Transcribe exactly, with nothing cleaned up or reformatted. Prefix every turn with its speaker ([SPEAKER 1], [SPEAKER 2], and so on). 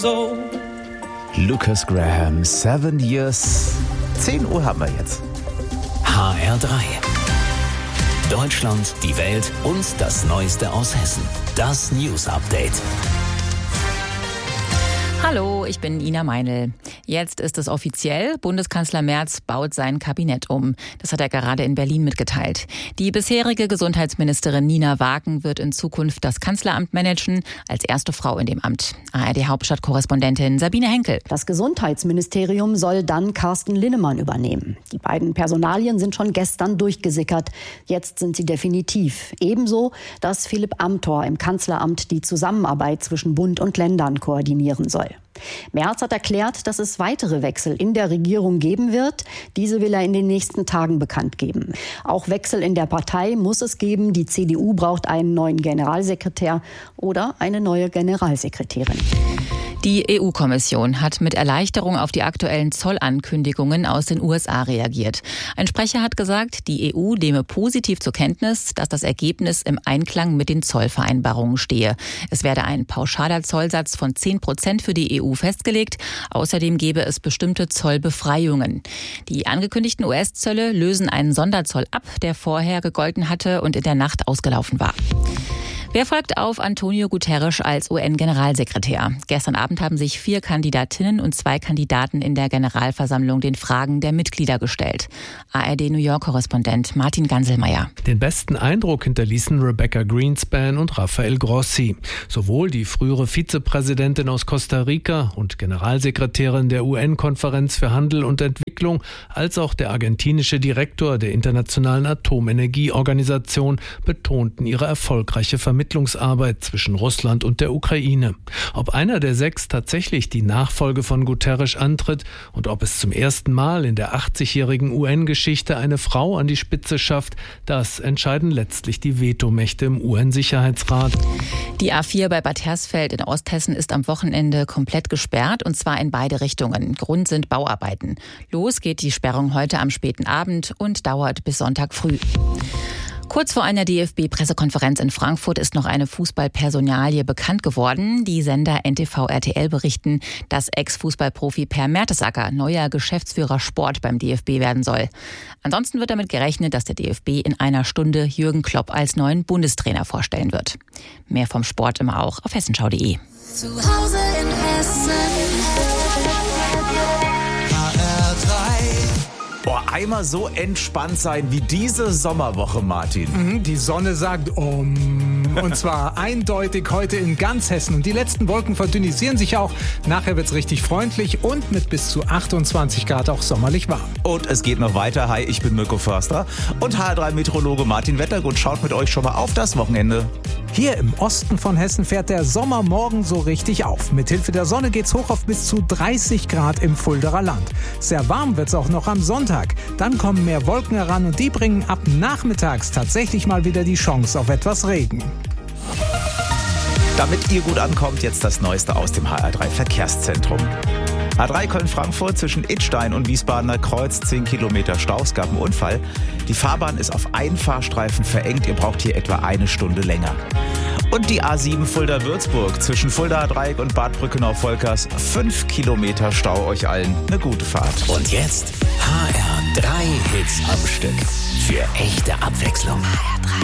[SPEAKER 1] years old.
[SPEAKER 2] Lucas Graham, Seven Years. zehn Uhr haben wir jetzt.
[SPEAKER 3] H R drei. Deutschland, die Welt und das Neueste aus Hessen. Das News Update.
[SPEAKER 4] Hallo, ich bin Ina Meinl. Jetzt ist es offiziell, Bundeskanzler Merz baut sein Kabinett um. Das hat er gerade in Berlin mitgeteilt. Die bisherige Gesundheitsministerin Nina Wagen wird in Zukunft das Kanzleramt managen, als erste Frau in dem Amt. A R D-Hauptstadtkorrespondentin Sabine Henkel.
[SPEAKER 5] Das Gesundheitsministerium soll dann Carsten Linnemann übernehmen. Die beiden Personalien sind schon gestern durchgesickert. Jetzt sind sie definitiv. Ebenso, dass Philipp Amthor im Kanzleramt die Zusammenarbeit zwischen Bund und Ländern koordinieren soll. Merz hat erklärt, dass es weitere Wechsel in der Regierung geben wird. Diese will er in den nächsten Tagen bekannt geben. Auch Wechsel in der Partei muss es geben. Die C D U braucht einen neuen Generalsekretär oder eine neue Generalsekretärin.
[SPEAKER 4] Die E U-Kommission hat mit Erleichterung auf die aktuellen Zollankündigungen aus den U S A reagiert. Ein Sprecher hat gesagt, die E U nehme positiv zur Kenntnis, dass das Ergebnis im Einklang mit den Zollvereinbarungen stehe. Es werde ein pauschaler Zollsatz von zehn Prozent für die E U festgelegt. Außerdem gebe es bestimmte Zollbefreiungen. Die angekündigten U S-Zölle lösen einen Sonderzoll ab, der vorher gegolten hatte und in der Nacht ausgelaufen war. Wer folgt auf Antonio Guterres als U N-Generalsekretär? Gestern Abend haben sich vier Kandidatinnen und zwei Kandidaten in der Generalversammlung den Fragen der Mitglieder gestellt. A R D-New York-Korrespondent Martin Ganselmeier.
[SPEAKER 6] Den besten Eindruck hinterließen Rebecca Greenspan und Rafael Grossi. Sowohl die frühere Vizepräsidentin aus Costa Rica und Generalsekretärin der U N-Konferenz für Handel und Entwicklung als auch der argentinische Direktor der Internationalen Atomenergieorganisation betonten ihre erfolgreiche Vermittlungsarbeit zwischen Russland und der Ukraine. Ob einer der sechs tatsächlich die Nachfolge von Guterres antritt und ob es zum ersten Mal in der achtzigjährigen U N-Geschichte eine Frau an die Spitze schafft, das entscheiden letztlich die Vetomächte im U N-Sicherheitsrat.
[SPEAKER 4] Die A vier bei Bad Hersfeld in Osthessen ist am Wochenende komplett gesperrt, und zwar in beide Richtungen. Grund sind Bauarbeiten. Los geht die Sperrung heute am späten Abend und dauert bis Sonntag früh. Kurz vor einer D F B-Pressekonferenz in Frankfurt ist noch eine Fußballpersonalie bekannt geworden. Die Sender N T V R T L berichten, dass Ex-Fußballprofi Per Mertesacker neuer Geschäftsführer Sport beim D F B werden soll. Ansonsten wird damit gerechnet, dass der D F B in einer Stunde Jürgen Klopp als neuen Bundestrainer vorstellen wird. Mehr vom Sport immer auch auf hessenschau punkt de.
[SPEAKER 1] Zu Hause in Hessen. H R drei.
[SPEAKER 2] Boah, einmal so entspannt sein wie diese Sommerwoche, Martin.
[SPEAKER 7] Die Sonne sagt um. Und zwar eindeutig heute in ganz Hessen. Und die letzten Wolken verdünnisieren sich auch. Nachher wird's richtig freundlich und mit bis zu achtundzwanzig Grad auch sommerlich warm.
[SPEAKER 2] Und es geht noch weiter. Hi, ich bin Mirko Förster und H R drei-Meteorologe Martin Wettergut schaut mit euch schon mal auf das Wochenende.
[SPEAKER 7] Hier im Osten von Hessen fährt der Sommer morgen so richtig auf. Mithilfe der Sonne geht's hoch auf bis zu dreißig Grad im Fuldaer Land. Sehr warm wird's auch noch am Sonntag. Dann kommen mehr Wolken heran und die bringen ab nachmittags tatsächlich mal wieder die Chance auf etwas Regen.
[SPEAKER 2] Damit ihr gut ankommt, jetzt das Neueste aus dem H R drei Verkehrszentrum. A drei Köln-Frankfurt zwischen Idstein und Wiesbadener Kreuz, zehn Kilometer Stau, es gab einen Unfall. Die Fahrbahn ist auf einen Fahrstreifen verengt, ihr braucht hier etwa eine Stunde länger. Und die A sieben Fulda-Würzburg zwischen Fuldaer Dreieck und Bad Brückenau-Volkers, fünf Kilometer Stau, euch allen eine gute Fahrt.
[SPEAKER 3] Und jetzt H R drei Hits am Stück. Für echte Abwechslung.
[SPEAKER 4] H R drei.